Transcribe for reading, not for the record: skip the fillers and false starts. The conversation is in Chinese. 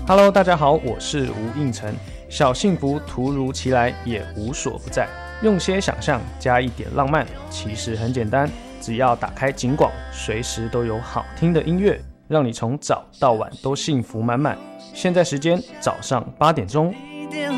Hello， 大家好，我是吴应辰。小幸福突如其来，也无所不在。用些想象，加一点浪漫，其实很简单，只要打开警广，随时都有好听的音乐，让你从早到晚都幸福满满。现在时间早上8点钟。